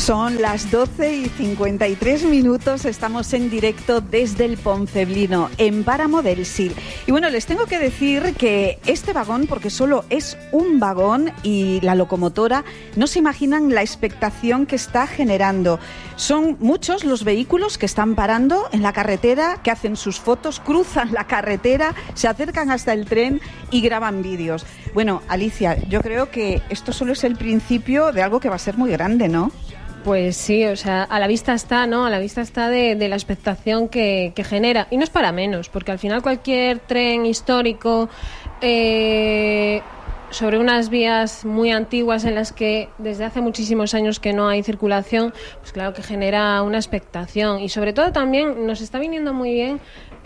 Son las 12:53, estamos en directo desde el Ponceblino, en Páramo del Sil. Y bueno, les tengo que decir que este vagón, porque solo es un vagón y la locomotora, no se imaginan la expectación que está generando. Son muchos los vehículos que están parando en la carretera, que hacen sus fotos, cruzan la carretera, se acercan hasta el tren y graban vídeos. Bueno, Alicia, yo creo que esto solo es el principio de algo que va a ser muy grande, ¿no? Pues sí, o sea, a la vista está, ¿no? A la vista está de la expectación que genera. Y no es para menos, porque al final cualquier tren histórico sobre unas vías muy antiguas en las que desde hace muchísimos años que no hay circulación, pues claro que genera una expectación. Y sobre todo también nos está viniendo muy bien,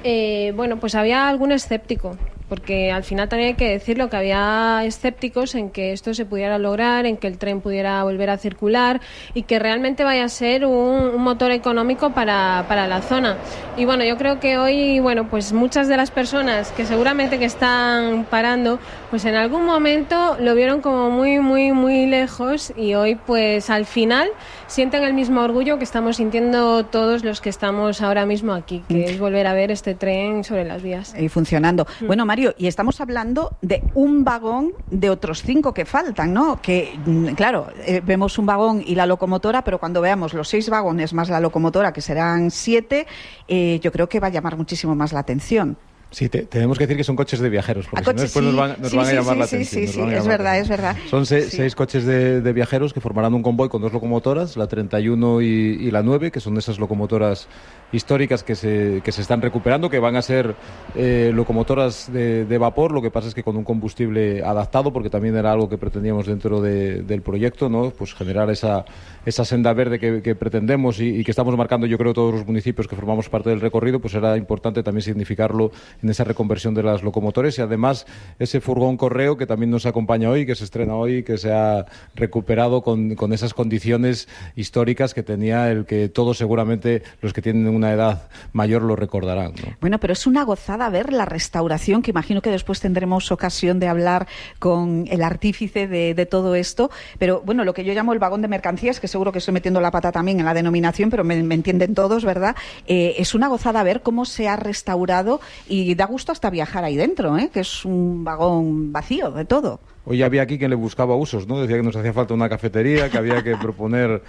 bueno, pues había algún escéptico, porque al final también hay que decirlo, que había escépticos en que esto se pudiera lograr, en que el tren pudiera volver a circular y que realmente vaya a ser un motor económico para la zona. Y bueno, yo creo que hoy, bueno, pues muchas de las personas que seguramente que están parando, pues en algún momento lo vieron como muy, muy, muy lejos, y hoy pues al final sienten el mismo orgullo que estamos sintiendo todos los que estamos ahora mismo aquí, que es volver a ver este tren sobre las vías. Y funcionando. Bueno, Mario, y estamos hablando de un vagón de otros 5 que faltan, ¿no? Que, claro, vemos un vagón y la locomotora, pero cuando veamos los 6 vagones más la locomotora, que serán 7, yo creo que va a llamar muchísimo más la atención. Sí, tenemos que decir que son coches de viajeros, porque si no después nos van a llamar la atención. Sí, es verdad. Son 6 coches de viajeros que formarán un convoy con 2 locomotoras, la 31 y la 9, que son esas locomotoras históricas que se están recuperando, que van a ser locomotoras de vapor. Lo que pasa es que con un combustible adaptado, porque también era algo que pretendíamos dentro del proyecto, ¿no? Pues generar esa senda verde que pretendemos y que estamos marcando, yo creo, todos los municipios que formamos parte del recorrido. Pues era importante también significarlo en esa reconversión de las locomotores, y además ese furgón correo que también nos acompaña hoy, que se estrena hoy, que se ha recuperado con esas condiciones históricas que tenía, el que todos seguramente los que tienen una edad mayor lo recordarán, ¿no? Bueno, pero es una gozada ver la restauración, que imagino que después tendremos ocasión de hablar con el artífice de todo esto, pero bueno, lo que yo llamo el vagón de mercancías, que seguro que estoy metiendo la pata también en la denominación, pero me entienden todos, ¿verdad? Es una gozada ver cómo se ha restaurado, y da gusto hasta viajar ahí dentro, que es un vagón vacío de todo. Hoy había aquí quien le buscaba usos, ¿no? Decía que nos hacía falta una cafetería, que había que proponer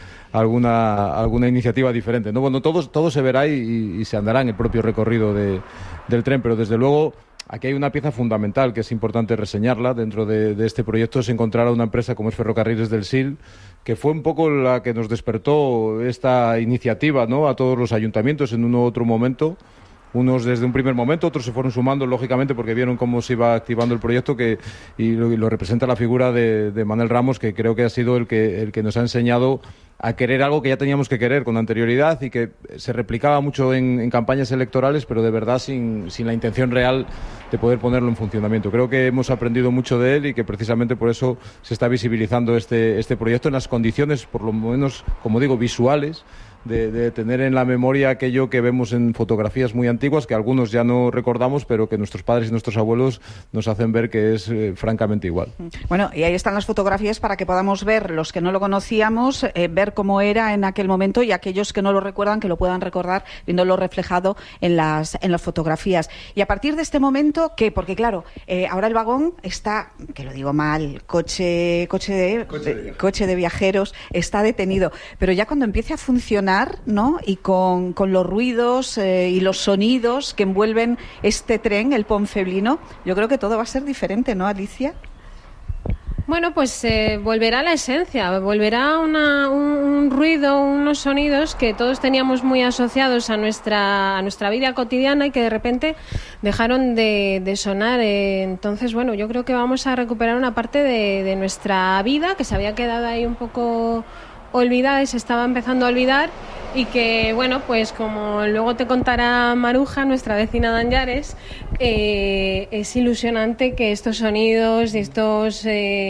alguna iniciativa diferente, ¿no? Bueno, todo se verá y se andará en el propio recorrido del tren, pero desde luego aquí hay una pieza fundamental que es importante reseñarla dentro de este proyecto, es encontrar a una empresa como es Ferrocarriles del Sil, que fue un poco la que nos despertó esta iniciativa, ¿no? A todos los ayuntamientos en un u otro momento. Unos desde un primer momento, otros se fueron sumando, lógicamente, porque vieron cómo se iba activando el proyecto, y lo representa la figura de Manuel Ramos, que creo que ha sido el que nos ha enseñado a querer algo que ya teníamos que querer con anterioridad y que se replicaba mucho en campañas electorales, pero de verdad sin la intención real de poder ponerlo en funcionamiento. Creo que hemos aprendido mucho de él y que precisamente por eso se está visibilizando este proyecto en las condiciones, por lo menos, como digo, visuales, de tener en la memoria aquello que vemos en fotografías muy antiguas, que algunos ya no recordamos, pero que nuestros padres y nuestros abuelos nos hacen ver que es francamente igual. Bueno, y ahí están las fotografías para que podamos ver, los que no lo conocíamos, ver cómo era en aquel momento, y aquellos que no lo recuerdan, que lo puedan recordar viéndolo reflejado en las fotografías. Y a partir de este momento, ¿qué? Porque claro, ahora el vagón está, que lo digo mal, coche de viajeros, está detenido, pero ya cuando empiece a funcionar, ¿no? Y con los ruidos y los sonidos que envuelven este tren, el Ponceblino, yo creo que todo va a ser diferente, ¿no, Alicia? Bueno, pues volverá la esencia, volverá un ruido, unos sonidos que todos teníamos muy asociados a nuestra vida cotidiana y que de repente dejaron de sonar. Entonces, bueno, yo creo que vamos a recuperar una parte de nuestra vida que se había quedado ahí un poco olvidada y se estaba empezando a olvidar, y que, bueno, pues como luego te contará Maruja, nuestra vecina de Anllares, es ilusionante que estos sonidos y estos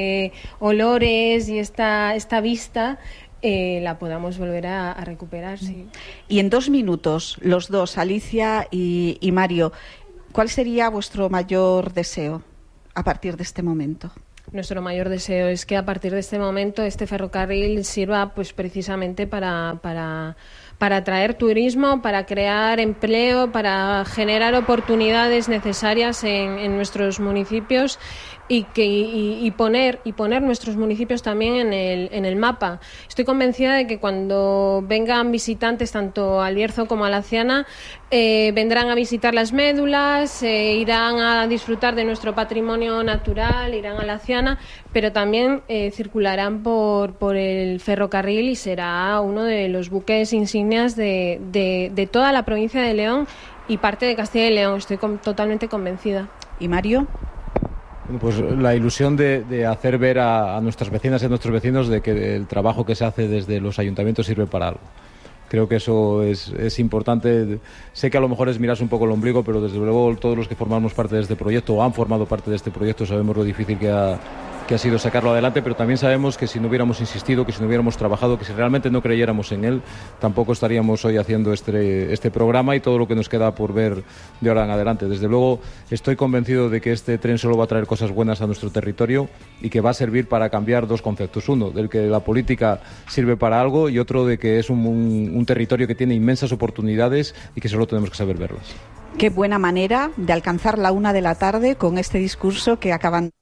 olores y esta vista la podamos volver a recuperar, sí. Y en 2 minutos, los dos, Alicia y Mario, ¿cuál sería vuestro mayor deseo a partir de este momento? nuestro mayor deseo es que a partir de este momento este ferrocarril sirva pues precisamente para atraer turismo, para crear empleo, para generar oportunidades necesarias en nuestros municipios y poner nuestros municipios también en el mapa. Estoy convencida de que cuando vengan visitantes tanto al Bierzo como a Laciana, vendrán a visitar las médulas, irán a disfrutar de nuestro patrimonio natural, irán a Laciana, pero también circularán por el ferrocarril y será uno de los buques insignias de toda la provincia de León y parte de Castilla y León. Estoy totalmente convencida. ¿Y Mario? Pues la ilusión de hacer ver a nuestras vecinas y a nuestros vecinos de que el trabajo que se hace desde los ayuntamientos sirve para algo. Creo que eso es importante. Sé que a lo mejor es mirarse un poco el ombligo, pero desde luego todos los que formamos parte de este proyecto o han formado parte de este proyecto sabemos lo difícil que ha sido sacarlo adelante, pero también sabemos que si no hubiéramos insistido, que si no hubiéramos trabajado, que si realmente no creyéramos en él, tampoco estaríamos hoy haciendo este programa y todo lo que nos queda por ver de ahora en adelante. Desde luego estoy convencido de que este tren solo va a traer cosas buenas a nuestro territorio y que va a servir para cambiar dos conceptos. Uno, del que la política sirve para algo, y otro, de que es un territorio que tiene inmensas oportunidades y que solo tenemos que saber verlas. Qué buena manera de alcanzar la 1 de la tarde con este discurso que acaban